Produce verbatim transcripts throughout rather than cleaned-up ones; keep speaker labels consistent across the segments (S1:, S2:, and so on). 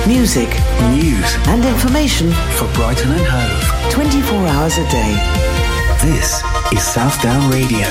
S1: Music,
S2: news
S1: and information
S2: for Brighton and Hove.
S1: twenty-four hours a day.
S2: This is Southdown Radio.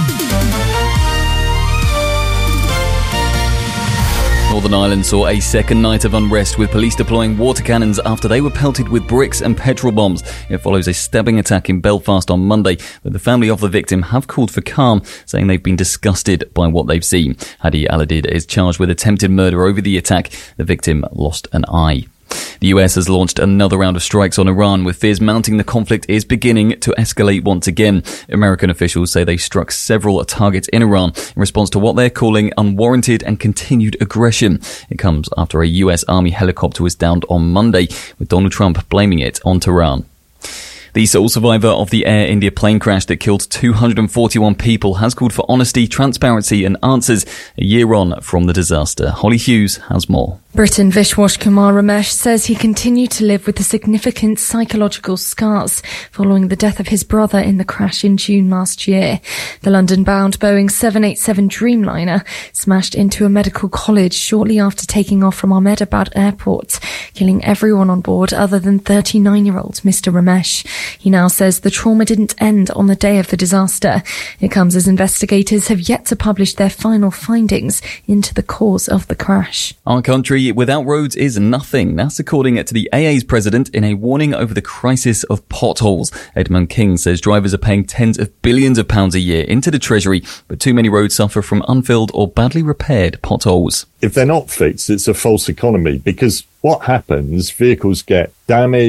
S3: Northern Ireland saw a second night of unrest with police deploying water cannons after they were pelted with bricks and petrol bombs. It follows a stabbing attack in Belfast on Monday, but the family of the victim have called for calm, saying they've been disgusted by what they've seen. Hadi Aladid is charged with attempted murder over the attack. The victim lost an eye. The U S has launched another round of strikes on Iran, with fears mounting the conflict is beginning to escalate once again. American officials say they struck several targets in Iran in response to what they're calling unwarranted and continued aggression. It comes after a U S Army helicopter was downed on Monday, with Donald Trump blaming it on Tehran. The sole survivor of the Air India plane crash that killed two hundred forty-one people has called for honesty, transparency and answers a year on from the disaster. Holly Hughes has more.
S4: Britain Vishwash Kumar Ramesh says he continued to live with the significant psychological scars following the death of his brother in the crash in June last year. The London-bound Boeing seven eighty-seven Dreamliner smashed into a medical college shortly after taking off from Ahmedabad Airport, killing everyone on board other than thirty-nine-year-old Mister Ramesh. He now says the trauma didn't end on the day of the disaster. It comes as investigators have yet to publish their final findings into the cause of the crash.
S3: Our country without roads is nothing. That's according to the A A's president in a warning over the crisis of potholes. Edmund King says drivers are paying tens of billions of pounds a year into the Treasury, but too many roads suffer from unfilled or badly repaired potholes.
S5: If they're not fixed, it's a false economy, because what happens, vehicles get damaged,